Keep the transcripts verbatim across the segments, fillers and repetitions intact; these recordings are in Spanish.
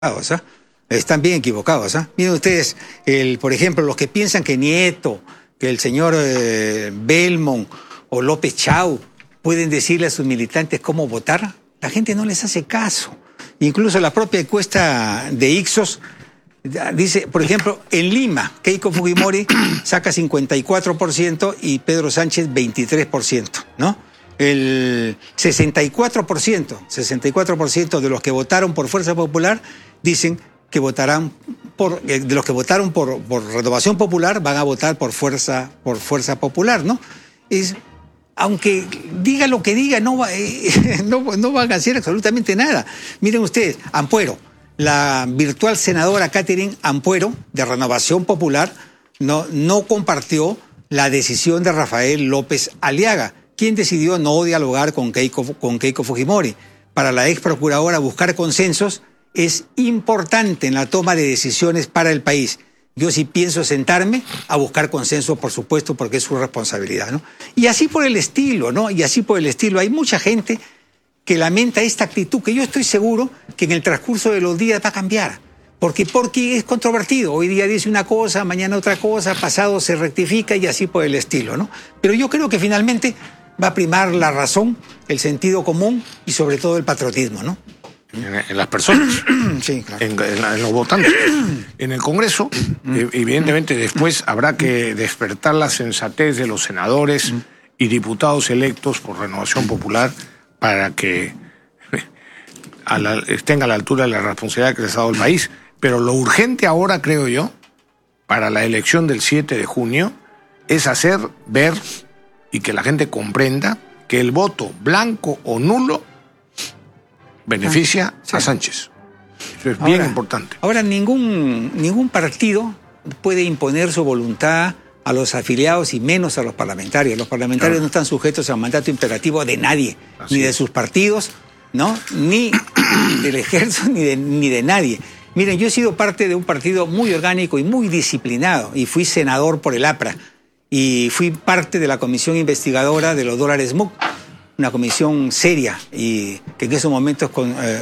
equivocados, ¿eh? Están bien equivocados. ¿eh? Miren ustedes, el, por ejemplo, los que piensan que Nieto, que el señor eh, Belmont o López Chau pueden decirle a sus militantes cómo votar, la gente no les hace caso. Incluso la propia encuesta de Ipsos dice, por ejemplo, en Lima, Keiko Fujimori saca cincuenta y cuatro por ciento y Pedro Sánchez veintitrés por ciento, ¿no? El sesenta y cuatro por ciento, sesenta y cuatro por ciento de los que votaron por Fuerza Popular dicen que votarán por, de los que votaron por, por Renovación Popular van a votar por Fuerza, por Fuerza Popular, ¿no? Es, aunque diga lo que diga, no, va, eh, no, no van a hacer absolutamente nada. Miren ustedes, Ampuero, la virtual senadora Catherine Ampuero, de Renovación Popular, no, no compartió la decisión de Rafael López Aliaga, quien decidió no dialogar con Keiko, con Keiko Fujimori. Para la ex procuradora, buscar consensos es importante en la toma de decisiones para el país. Yo sí pienso sentarme a buscar consenso, por supuesto, porque es su responsabilidad, ¿no? Y así por el estilo, ¿no? Y así por el estilo. Hay mucha gente que lamenta esta actitud, que yo estoy seguro que en el transcurso de los días va a cambiar. Porque, porque es controvertido. Hoy día dice una cosa, mañana otra cosa, pasado se rectifica y así por el estilo, ¿no? Pero yo creo que finalmente va a primar la razón, el sentido común y sobre todo el patriotismo, ¿no? En, en las personas, sí, claro. en, en, en los votantes. En el Congreso, evidentemente después habrá que despertar la sensatez de los senadores y diputados electos por Renovación Popular para que a la, estén a la altura de la responsabilidad que les ha dado el país. Pero lo urgente ahora, creo yo, para la elección del siete de junio, es hacer ver y que la gente comprenda que el voto blanco o nulo beneficia ah, sí. a Sánchez. Eso es ahora, bien importante. Ahora, ningún, ningún partido puede imponer su voluntad a los afiliados y menos a los parlamentarios. Los parlamentarios claro. no están sujetos a un mandato imperativo de nadie, Así ni de es. sus partidos, ¿no? Ni del ejército, ni de, ni de nadie. Miren, yo he sido parte de un partido muy orgánico y muy disciplinado y fui senador por el APRA y fui parte de la comisión investigadora de los dólares M U C, una comisión seria y que en esos momentos con, eh,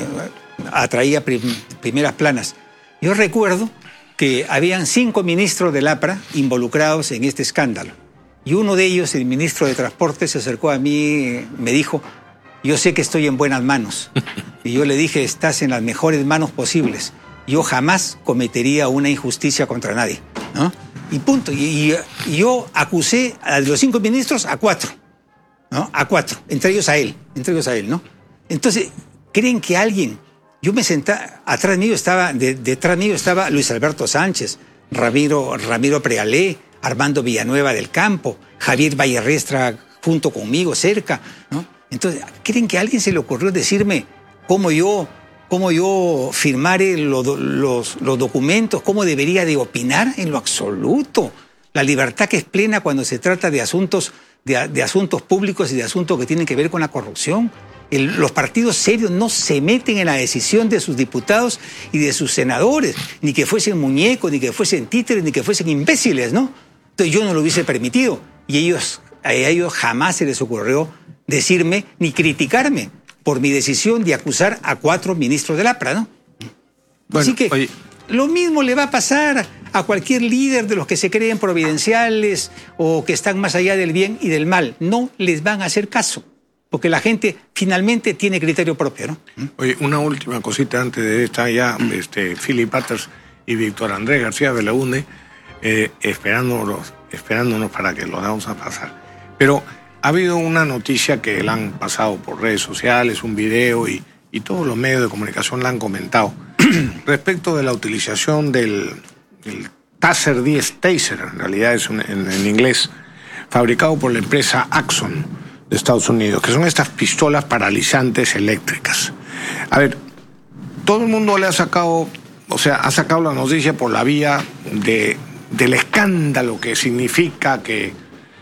atraía prim, primeras planas. Yo recuerdo que habían cinco ministros del APRA involucrados en este escándalo. Y uno de ellos, el ministro de Transporte, se acercó a mí, me dijo, yo sé que estoy en buenas manos. Y yo le dije, estás en las mejores manos posibles. Yo jamás cometería una injusticia contra nadie, ¿no? Y punto. Y, y, y yo acusé a los cinco ministros a cuatro. ¿No? A cuatro, entre ellos a él, entre ellos a él, ¿no? Entonces, ¿creen que alguien? Yo me sentaba, atrás mío estaba, de, detrás mío estaba Luis Alberto Sánchez, Ramiro, Ramiro Prealé, Armando Villanueva del Campo, Javier Vallerrestra junto conmigo, cerca, ¿no? Entonces, ¿creen que a alguien se le ocurrió decirme cómo yo, cómo yo firmare los, los, los documentos, cómo debería de opinar? En lo absoluto. La libertad que es plena cuando se trata de asuntos De, de asuntos públicos y de asuntos que tienen que ver con la corrupción. El, los partidos serios no se meten en la decisión de sus diputados y de sus senadores, ni que fuesen muñecos, ni que fuesen títeres, ni que fuesen imbéciles, ¿no? Entonces yo no lo hubiese permitido y ellos, a ellos jamás se les ocurrió decirme ni criticarme por mi decisión de acusar a cuatro ministros del APRA, ¿no? Bueno, Así que oye. lo mismo le va a pasar a cualquier líder de los que se creen providenciales o que están más allá del bien y del mal. No les van a hacer caso, porque la gente finalmente tiene criterio propio, ¿no? Oye, una última cosita antes de esta ya, este, Philip Butters y Víctor Andrés García Belaúnde eh, esperándonos, esperándonos para que lo vamos a pasar. Pero ha habido una noticia que la han pasado por redes sociales, un video y, y todos los medios de comunicación la han comentado respecto de la utilización del el Taser diez, Taser, en realidad es un, en, en inglés, fabricado por la empresa Axon de Estados Unidos, que son estas pistolas paralizantes eléctricas. A ver, todo el mundo le ha sacado, o sea, ha sacado la noticia por la vía de, del escándalo que significa que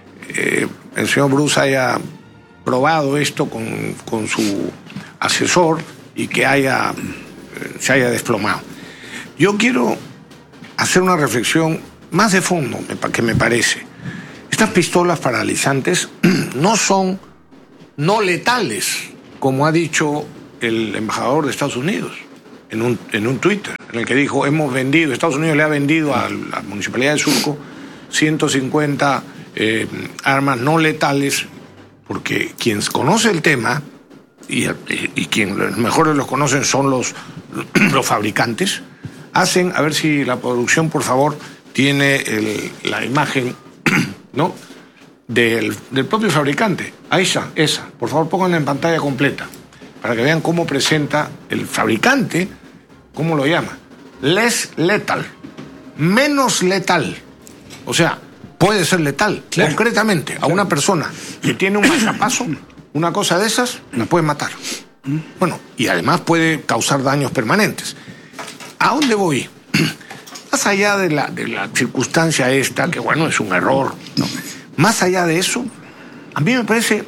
eh, el señor Bruce haya probado esto con, con su asesor y que haya, eh, se haya desplomado. Yo quiero hacer una reflexión más de fondo, que me parece. Estas pistolas paralizantes no son no letales, como ha dicho el embajador de Estados Unidos. en un, en un Twitter, en el que dijo, hemos vendido, Estados Unidos le ha vendido a la Municipalidad de Surco ciento cincuenta eh, armas no letales, porque quien conoce el tema, y, y, y quien los mejores los conocen son los, los fabricantes, hacen, a ver si la producción, por favor, tiene el, la imagen, ¿no?, del, del propio fabricante. Ahí está, esa. Por favor, pónganla en pantalla completa, para que vean cómo presenta el fabricante, cómo lo llama. Less lethal, menos letal. O sea, puede ser letal. Claro. Concretamente, a claro. una persona que tiene un marcapaso, una cosa de esas, la puede matar. Bueno, y además puede causar daños permanentes. ¿A dónde voy? Más allá de la, de la circunstancia esta, que bueno, es un error, no. Más allá de eso, a mí me parece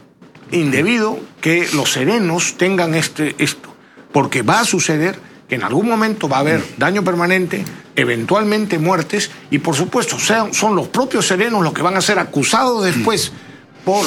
indebido que los serenos tengan este, esto, porque va a suceder que en algún momento va a haber daño permanente, eventualmente muertes, y por supuesto sean, son los propios serenos los que van a ser acusados después por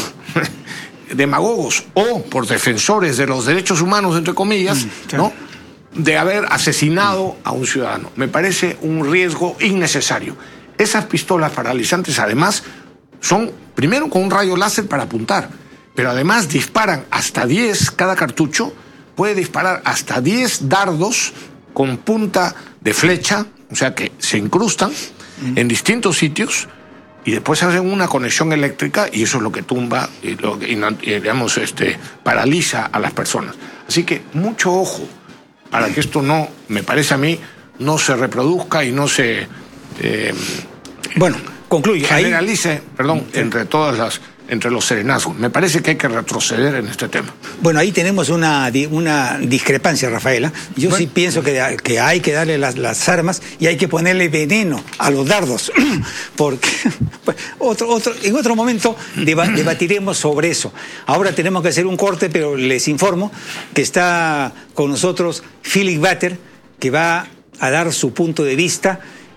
demagogos o por defensores de los derechos humanos, entre comillas, ¿no?, de haber asesinado a un ciudadano. Me parece un riesgo innecesario. Esas pistolas paralizantes, además, son, primero, con un rayo láser para apuntar, pero además disparan hasta diez, cada cartucho puede disparar hasta diez dardos con punta de flecha, o sea que se incrustan mm. en distintos sitios y después hacen una conexión eléctrica y eso es lo que tumba y, lo, y, y digamos, este, paraliza a las personas. Así que mucho ojo para que esto no, me parece a mí, no se reproduzca y no se... Eh, bueno, concluye. Generalice, ahí, perdón, sí. entre todas las... entre los serenazgos. Me parece que hay que retroceder en este tema. Bueno, ahí tenemos una, una discrepancia, Rafaela. Yo bueno. sí pienso que, que hay que darle las, las armas y hay que ponerle veneno a los dardos, porque pues, otro, otro, en otro momento deba, debatiremos sobre eso. Ahora tenemos que hacer un corte, pero les informo que está con nosotros Philip Butter, que va a dar su punto de vista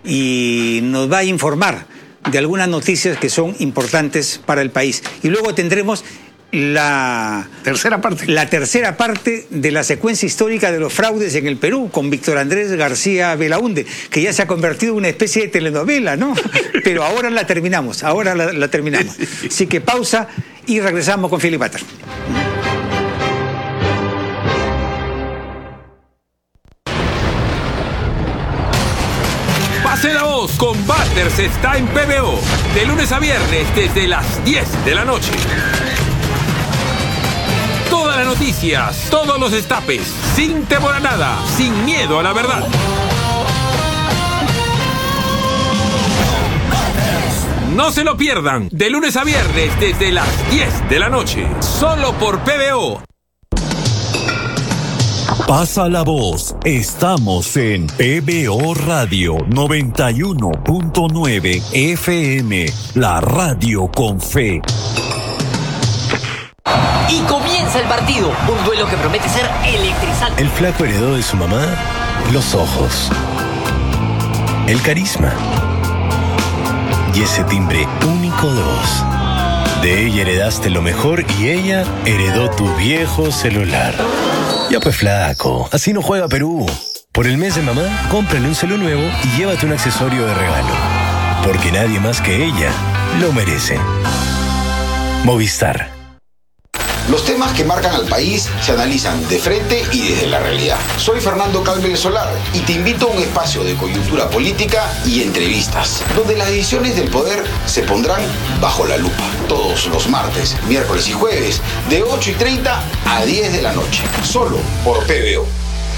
y nos va a informar de algunas noticias que son importantes para el país. Y luego tendremos la tercera parte. La tercera parte de la secuencia histórica de los fraudes en el Perú, con Víctor Andrés García Belaúnde, que ya se ha convertido en una especie de telenovela, ¿no? Pero ahora la terminamos, ahora la, la terminamos. Así que pausa y regresamos con Philip Butter. Pase la voz con Butters está en P B O, de lunes a viernes desde las diez de la noche. Todas las noticias, todos los destapes, sin temor a nada, sin miedo a la verdad. No se lo pierdan, de lunes a viernes desde las diez de la noche, solo por P B O. Pasa la voz, estamos en P B O Radio noventa y uno punto nueve F M, la radio con fe. Y comienza el partido, un duelo que promete ser electrizante. El flaco heredó de su mamá los ojos, el carisma y ese timbre único de voz. De ella heredaste lo mejor y ella heredó tu viejo celular. Ya pues flaco, así no juega Perú. Por el mes de mamá, cómprale un celu nuevo y llévate un accesorio de regalo. Porque nadie más que ella lo merece. Movistar. Los temas que marcan al país se analizan de frente y desde la realidad. Soy Fernando Calvel Solar y te invito a un espacio de coyuntura política y entrevistas, donde las decisiones del poder se pondrán bajo la lupa. Todos los martes, miércoles y jueves, de ocho y treinta a diez de la noche, solo por P B O.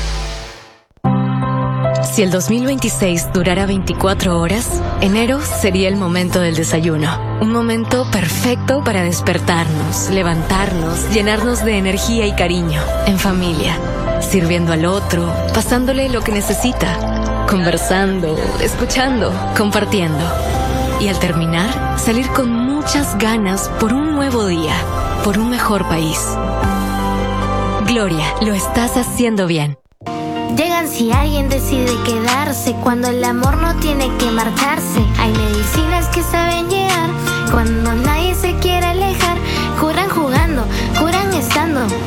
Si el dos mil veintiséis durara veinticuatro horas, enero sería el momento del desayuno. Un momento perfecto para despertarnos, levantarnos, llenarnos de energía y cariño, en familia, sirviendo al otro, pasándole lo que necesita, conversando, escuchando, compartiendo. Y al terminar, salir con muchas ganas por un nuevo día, por un mejor país. Gloria, lo estás haciendo bien. Llegan si alguien decide quedarse, cuando el amor no tiene que marcharse. Hay medicinas que saben llegar cuando nadie se quiere alejar. Curan jugando, curan estando.